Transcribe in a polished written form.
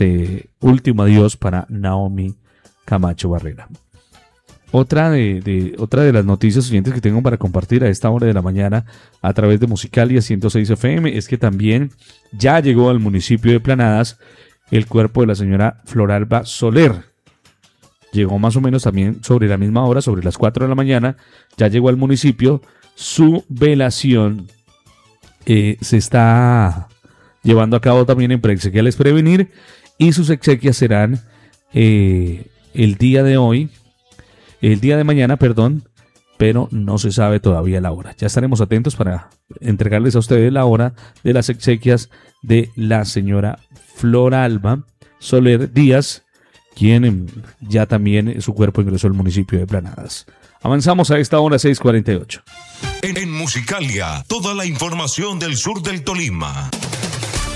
último adiós para Naomi Camacho Barrera. Otra de las noticias siguientes que tengo para compartir a esta hora de la mañana a través de Musicalia 106 FM es que también ya llegó al municipio de Planadas el cuerpo de la señora Floralba Soler. Llegó más o menos también sobre la misma hora, sobre las 4 de la mañana, ya llegó al municipio. Su velación se está llevando a cabo también en Preexequiales Prevenir y sus exequias serán el día de mañana, pero no se sabe todavía la hora. Ya estaremos atentos para entregarles a ustedes la hora de las exequias de la señora Floralba Soler Díaz, quien ya también su cuerpo ingresó al municipio de Planadas. Avanzamos a esta hora 6:48. En Musicalia, toda la información del sur del Tolima.